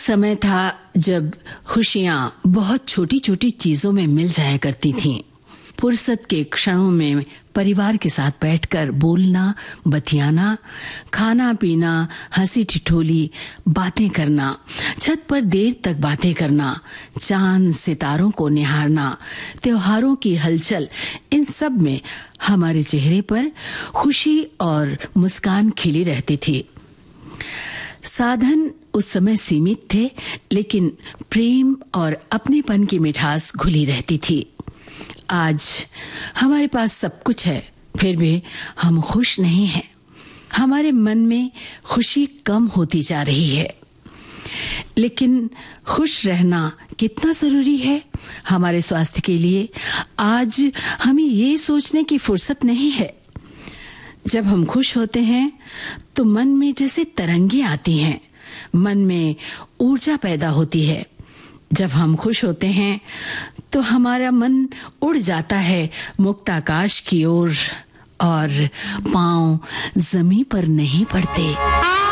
समय था जब खुशियां बहुत छोटी छोटी चीजों में मिल जाया करती थीं। फुर्सत के क्षणों में परिवार के साथ बैठकर बोलना, बतियाना, खाना पीना, हंसी ठिठोली, बातें करना, छत पर देर तक बातें करना, चांद सितारों को निहारना, त्योहारों की हलचल, इन सब में हमारे चेहरे पर खुशी और मुस्कान खिली रहती थी। साधन उस समय सीमित थे, लेकिन प्रेम और अपनेपन की मिठास घुली रहती थी। आज हमारे पास सब कुछ है, फिर भी हम खुश नहीं हैं। हमारे मन में खुशी कम होती जा रही है। लेकिन खुश रहना कितना जरूरी है हमारे स्वास्थ्य के लिए, आज हमें ये सोचने की फुर्सत नहीं है। जब हम खुश होते हैं तो मन में जैसे तरंगे आती हैं, मन में ऊर्जा पैदा होती है। जब हम खुश होते हैं तो हमारा मन उड़ जाता है मुक्त आकाश की ओर और पांव जमीन पर नहीं पड़ते।